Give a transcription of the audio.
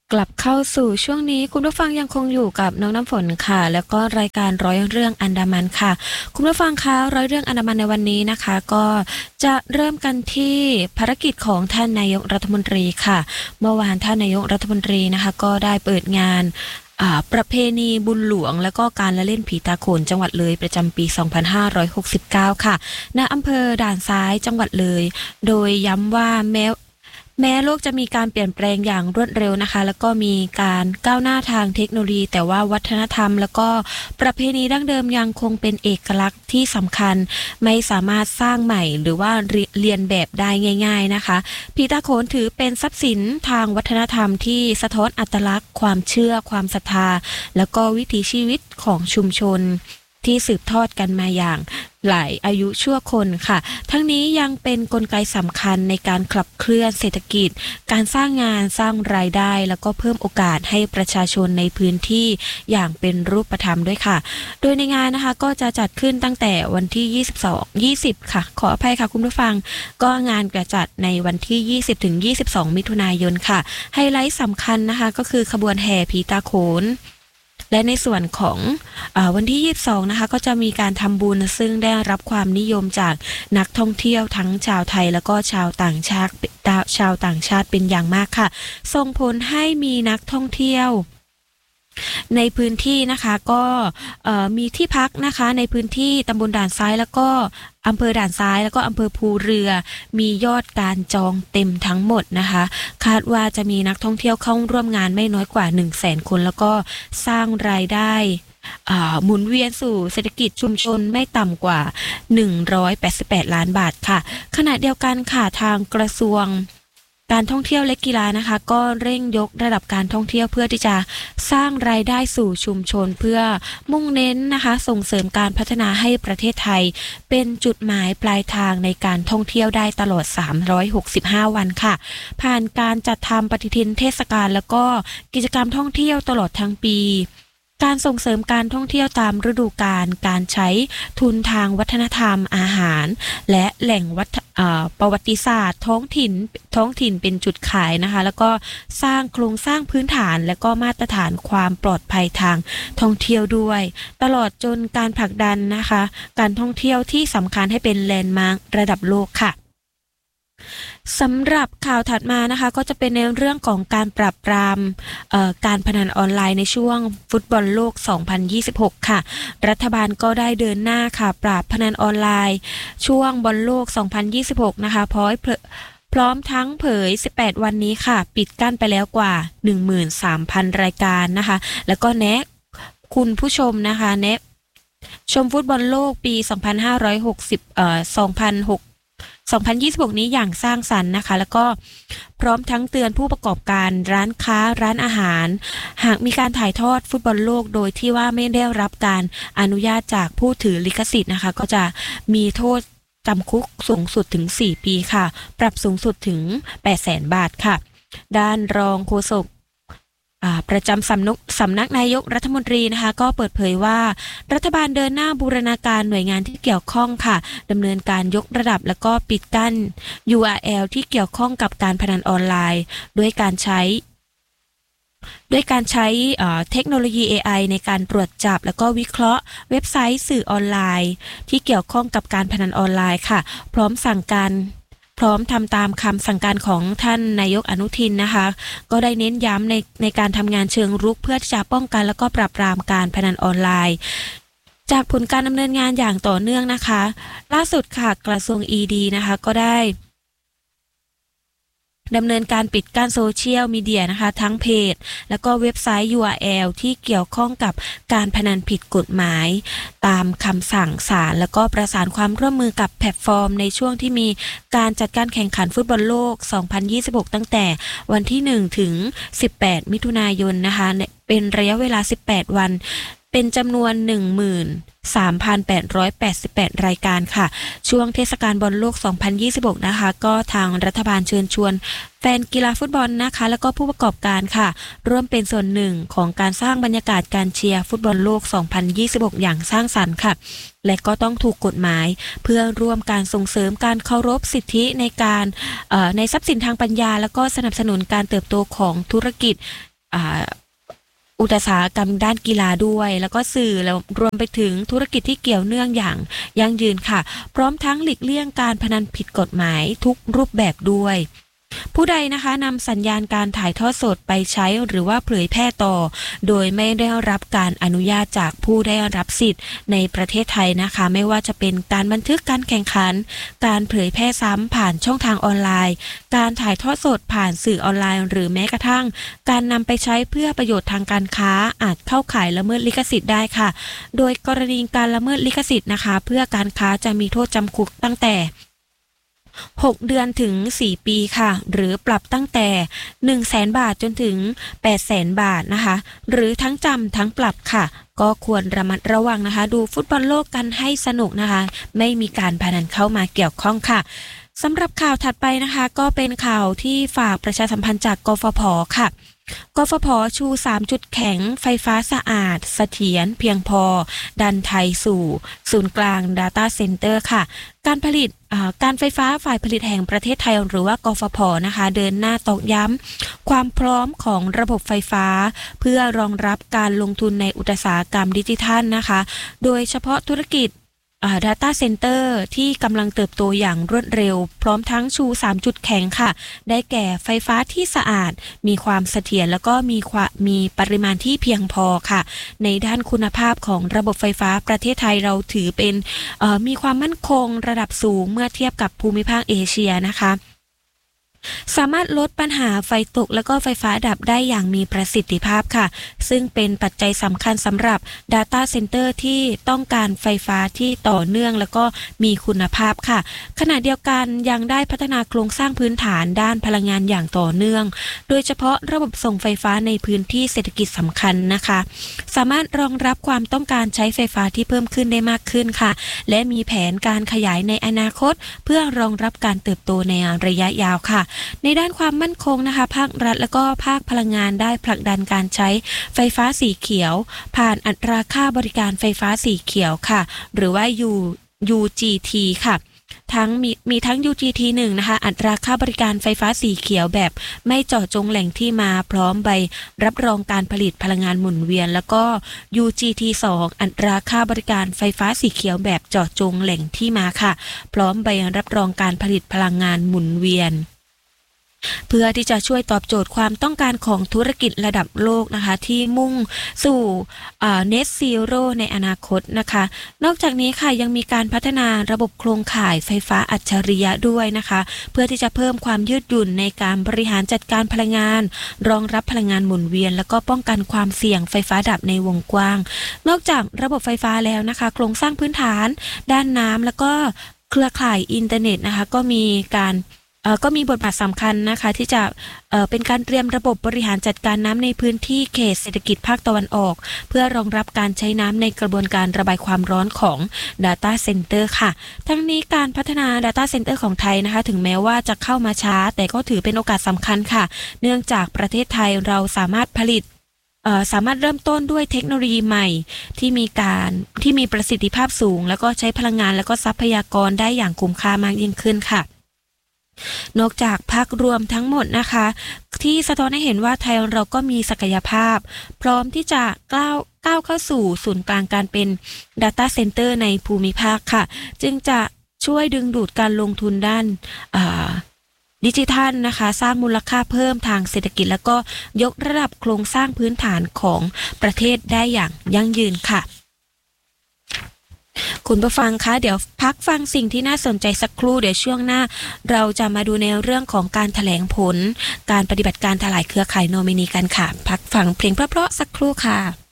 กลับเข้าสู่ช่วงนี้คุณผู้ฟังยังคงอยู่กับน้องน้ำฝนค่ะแล้วก็รายการร้อยเรื่องอันดามันค่ะคุณผู้ฟังคะร้อยเรื่องอันดามันในวันนี้นะคะก็จะเริ่มกันที่ภารกิจของท่านนายกรัฐมนตรีค่ะเมื่อวานท่านนายกรัฐมนตรีนะคะก็ได้เปิดงานประเพณีบุญหลวงและก็การละเล่นผีตาโขนจังหวัดเลยประจำปี2569ค่ะณอำเภอด่านซ้ายจังหวัดเลยโดยย้ำว่าแม้โลกจะมีการเปลี่ยนแปลงอย่างรวดเร็วนะคะแล้วก็มีการก้าวหน้าทางเทคโนโลยีแต่ว่าวัฒนธรรมแล้วก็ประเพณีดั้งเดิมยังคงเป็นเอกลักษณ์ที่สำคัญไม่สามารถสร้างใหม่หรือว่าเรียนแบบได้ง่ายๆนะคะผีตาโขนถือเป็นทรัพย์สินทางวัฒนธรรมที่สะท้อนอัตลักษณ์ความเชื่อความศรัทธาแล้วก็วิถีชีวิตของชุมชนที่สืบทอดกันมาอย่างหลายอายุชั่วคนค่ะทั้งนี้ยังเป็นกลไกสำคัญในการขับเคลื่อนเศรษฐกิจการสร้างงานสร้างรายได้แล้วก็เพิ่มโอกาสให้ประชาชนในพื้นที่อย่างเป็นรูปธรรมด้วยค่ะโดยในงานนะคะก็จะจัดขึ้นตั้งแต่วันที่20ค่ะขออภัยค่ะคุณผู้ฟังก็งานกระจัดในวันที่20ถึง22มิถุนายนค่ะไฮไลท์สำคัญนะคะก็คือขบวนแห่ผีตาโขนและในส่วนของวันที่22นะคะก็จะมีการทำบุญซึ่งได้รับความนิยมจากนักท่องเที่ยวทั้งชาวไทยแล้วก็ชาวต่างชาติเป็นอย่างมากค่ะส่งผลให้มีนักท่องเที่ยวในพื้นที่นะคะก็มีที่พักนะคะในพื้นที่ตำบลด่านซ้ายแล้วก็อำเภอด่านซ้ายแล้วก็อำเภอภูเรือมียอดการจองเต็มทั้งหมดนะคะคาดว่าจะมีนักท่องเที่ยวเข้าร่วมงานไม่น้อยกว่า 100,000 คนแล้วก็สร้างรายได้หมุนเวียนสู่เศรษฐกิจชุมชนไม่ต่ำกว่า188ล้านบาทค่ะขณะเดียวกันค่ะทางกระทรวงการท่องเที่ยวและกีฬานะคะก็เร่งยกระดับการท่องเที่ยวเพื่อที่จะสร้างรายได้สู่ชุมชนเพื่อมุ่งเน้นนะคะส่งเสริมการพัฒนาให้ประเทศไทยเป็นจุดหมายปลายทางในการท่องเที่ยวได้ตลอด365วันค่ะผ่านการจัดทำปฏิทินเทศกาลแล้วก็กิจกรรมท่องเที่ยวตลอดทั้งปีการส่งเสริมการท่องเที่ยวตามฤดูกาลการใช้ทุนทางวัฒนธรรมอาหารและแหล่งประวัติศาสตร์ท้องถิ่นเป็นจุดขายนะคะแล้วก็สร้างโครงสร้างพื้นฐานและก็มาตรฐานความปลอดภัยทางท่องเที่ยวด้วยตลอดจนการผลักดันนะคะการท่องเที่ยวที่สำคัญให้เป็นแลนด์มาร์คระดับโลกค่ะสำหรับข่าวถัดมานะคะก็จะเป็นในเรื่องของการปราบปรามการพนันออนไลน์ในช่วงฟุตบอลโลก2026ค่ะรัฐบาลก็ได้เดินหน้าค่ะปราบพนันออนไลน์ช่วงบอลโลก2026นะคะพร้อมทั้งเผย18วันนี้ค่ะปิดกั้นไปแล้วกว่า 13,000 รายการนะคะแล้วก็แนะคุณผู้ชมนะคะแนะชมฟุตบอลโลกปี2026นี้อย่างสร้างสรรค์นะคะแล้วก็พร้อมทั้งเตือนผู้ประกอบการร้านค้าร้านอาหารหากมีการถ่ายทอดฟุตบอลโลกโดยที่ว่าไม่ได้รับการอนุญาตจากผู้ถือลิขสิทธิ์นะคะก็จะมีโทษจำคุกสูงสุดถึง4ปีค่ะปรับสูงสุดถึง 800,000 บาทค่ะด้านรองโฆษกประจำสำนักนายกรัฐมนตรีนะคะก็เปิดเผยว่ารัฐบาลเดินหน้าบูรณาการหน่วยงานที่เกี่ยวข้องค่ะดำเนินการยกระดับแล้วก็ปิดกั้น URL ที่เกี่ยวข้องกับการพนันออนไลน์ด้วยการใช้เทคโนโลยี AI ในการตรวจจับแล้วก็วิเคราะห์เว็บไซต์สื่อออนไลน์ที่เกี่ยวข้องกับการพนันออนไลน์ค่ะพร้อมทำตามคำสั่งการของท่านนายกอนุทินนะคะก็ได้เน้นย้ำในการทำงานเชิงรุกเพื่อที่จะป้องกันแล้วก็ปราบปรามการพนันออนไลน์จากผลการดำเนินงานอย่างต่อเนื่องนะคะล่าสุดค่ะกระทรวง ED นะคะก็ได้ดำเนินการปิดกั้นโซเชียลมีเดียนะคะทั้งเพจแล้วก็เว็บไซต์ URL ที่เกี่ยวข้องกับการพนันผิดกฎหมายตามคำสั่งศาลแล้วก็ประสานความร่วมมือกับแพลตฟอร์มในช่วงที่มีการจัดการแข่งขันฟุตบอลโลก2026ตั้งแต่วันที่1ถึง18มิถุนายนนะคะเป็นระยะเวลา18วันเป็นจำนวน 13,888 รายการค่ะช่วงเทศกาลบอลโลก2026นะคะก็ทางรัฐบาลเชิญชวนแฟนกีฬาฟุตบอลนะคะแล้วก็ผู้ประกอบการค่ะร่วมเป็นส่วนหนึ่งของการสร้างบรรยากาศการเชียร์ฟุตบอลโลก2026อย่างสร้างสรรค์ค่ะและก็ต้องถูกกฎหมายเพื่อร่วมการส่งเสริมการเคารพสิทธิในการในทรัพย์สินทางปัญญาแล้วก็สนับสนุนการเติบโตของธุรกิจอุตสาหกรรมด้านกีฬาด้วยแล้วก็สื่อแล้วรวมไปถึงธุรกิจที่เกี่ยวเนื่องอย่างยั่งยืนค่ะพร้อมทั้งหลีกเลี่ยงการพนันผิดกฎหมายทุกรูปแบบด้วยผู้ใดนะคะนำสัญญาณการถ่ายทอดสดไปใช้หรือว่าเผยแพร่ต่อโดยไม่ได้รับการอนุญาตจากผู้ได้รับสิทธิ์ในประเทศไทยนะคะไม่ว่าจะเป็นการบันทึกการแข่งขันการเผยแพร่ซ้ำผ่านช่องทางออนไลน์การถ่ายทอดสดผ่านสื่อออนไลน์หรือแม้กระทั่งการนำไปใช้เพื่อประโยชน์ทางการค้าอาจเข้าข่ายละเมิดลิขสิทธิ์ได้ค่ะโดยกรณีการละเมิดลิขสิทธิ์นะคะเพื่อการค้าจะมีโทษจำคุกตั้งแต่6 เดือนถึง 4 ปีค่ะหรือปรับตั้งแต่ 100,000 บาทจนถึง 800,000 บาทนะคะหรือทั้งจำทั้งปรับค่ะก็ควรระมัดระวังนะคะดูฟุตบอลโลกกันให้สนุกนะคะไม่มีการพนันเข้ามาเกี่ยวข้องค่ะสำหรับข่าวถัดไปนะคะก็เป็นข่าวที่ฝากประชาสัมพันธ์จากกฟผ.ค่ะกฟผ.ชู 3 จุดแข็งไฟฟ้าสะอาดเสถียรเพียงพอดันไทยสู่ศูนย์กลาง Data Center ค่ะการไฟฟ้าฝ่ายผลิตแห่งประเทศไทยหรือว่ากฟผ.นะคะเดินหน้าตอกย้ำความพร้อมของระบบไฟฟ้าเพื่อรองรับการลงทุนในอุตสาหกรรมดิจิทัลนะคะโดยเฉพาะธุรกิจData Center ที่กำลังเติบโตอย่างรวดเร็วพร้อมทั้งชู 3 จุดแข็งค่ะได้แก่ไฟฟ้าที่สะอาดมีความเสถียรแล้วก็มีปริมาณที่เพียงพอค่ะในด้านคุณภาพของระบบไฟฟ้าประเทศไทยเราถือเป็นมีความมั่นคงระดับสูงเมื่อเทียบกับภูมิภาคเอเชียนะคะสามารถลดปัญหาไฟตกและก็ไฟฟ้าดับได้อย่างมีประสิทธิภาพค่ะซึ่งเป็นปัจจัยสำคัญสำหรับ Data Center ที่ต้องการไฟฟ้าที่ต่อเนื่องแล้วก็มีคุณภาพค่ะขณะเดียวกันยังได้พัฒนาโครงสร้างพื้นฐานด้านพลังงานอย่างต่อเนื่องโดยเฉพาะระบบส่งไฟฟ้าในพื้นที่เศรษฐกิจสำคัญนะคะสามารถรองรับความต้องการใช้ไฟฟ้าที่เพิ่มขึ้นได้มากขึ้นค่ะและมีแผนการขยายในอนาคตเพื่อรองรับการเติบโตในระยะยาวค่ะในด้านความมั่นคงนะคะภาครัฐและก็ภาคพลังงานได้ผลักดันการใช้ไฟฟ้าสีเขียวผ่านอัตราค่าบริการไฟฟ้าสีเขียวค่ะหรือว่า UGT ค่ะมีทั้ง UGT 1นะคะอัตราค่าบริการไฟฟ้าสีเขียวแบบไม่เจาะจงแหล่งที่มาพร้อมใบรับรองการผลิตพลังงานหมุนเวียนแล้วก็ UGT 2อัตราค่าบริการไฟฟ้าสีเขียวแบบเจาะจงแหล่งที่มาค่ะพร้อมใบรับรองการผลิตพลังงานหมุนเวียนเพื่อที่จะช่วยตอบโจทย์ความต้องการของธุรกิจระดับโลกนะคะที่มุ่งสู่Net Zero ในอนาคตนะคะนอกจากนี้ค่ะยังมีการพัฒนาระบบโครงข่ายไฟฟ้าอัจฉริยะด้วยนะคะเพื่อที่จะเพิ่มความยืดหยุ่นในการบริหารจัดการพลังงานรองรับพลังงานหมุนเวียนแล้วก็ป้องกันความเสี่ยงไฟฟ้าดับในวงกว้างนอกจากระบบไฟฟ้าแล้วนะคะโครงสร้างพื้นฐานด้านน้ำแล้วก็เครือข่ายอินเทอร์เน็ตนะคะก็มีบทบาทสำคัญนะคะที่จะเป็นการเตรียมระบบบริหารจัดการน้ำในพื้นที่เขตเศรษฐกิจภาคตะวันออกเพื่อรองรับการใช้น้ำในกระบวนการระบายความร้อนของ Data Center ค่ะทั้งนี้การพัฒนา Data Center ของไทยนะคะถึงแม้ว่าจะเข้ามาช้าแต่ก็ถือเป็นโอกาสสำคัญค่ะเนื่องจากประเทศไทยเราสามารถเริ่มต้นด้วยเทคโนโลยีใหม่ที่มีประสิทธิภาพสูงแล้วก็ใช้พลังงานแล้วก็ทรัพยากรได้อย่างคุ้มค่ามากยิ่งขึ้นค่ะนอกจากภาพรวมทั้งหมดนะคะที่สะท้อนให้เห็นว่าไทยเราก็มีศักยภาพพร้อมที่จะก้าวเข้าสู่ศูนย์กลางการเป็น Data Center ในภูมิภาคค่ะจึงจะช่วยดึงดูดการลงทุนด้านดิจิทัลนะคะสร้างมูลค่าเพิ่มทางเศรษฐกิจแล้วก็ยกระดับโครงสร้างพื้นฐานของประเทศได้อย่างยั่งยืนค่ะคุณผู้ฟังคะเดี๋ยวพักฟังสิ่งที่น่าสนใจสักครู่เดี๋ยวช่วงหน้าเราจะมาดูในเรื่องของการแถลงผลการปฏิบัติการทลายเครือข่ายโนมินีกันค่ะพักฟังเพลงเพราะๆสักครู่ค่ะ